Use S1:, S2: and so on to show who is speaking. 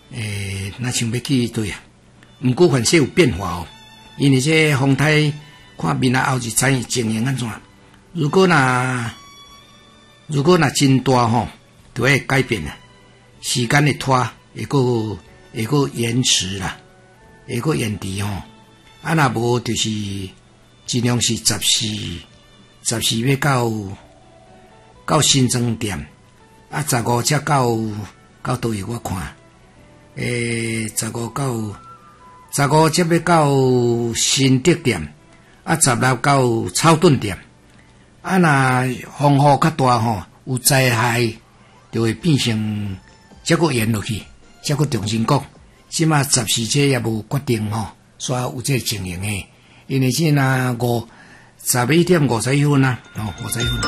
S1: 那想要去对啊，毋过凡事有变化哦，因为这风台看明仔后日知影情形安怎。如果若真大吼，就会改变啦。时间的拖，会个延迟啦，会个延迟吼。啊，若无就是尽量是14要到新庄店，啊15才到倒位我看，15才要到新德店，啊16到草屯店。啊，若风雨较大吼，有灾害，就会变成再个延落去，再个重新讲。即马14这也无决定吼，煞有这情形诶，因为这若11点51分啊，50分。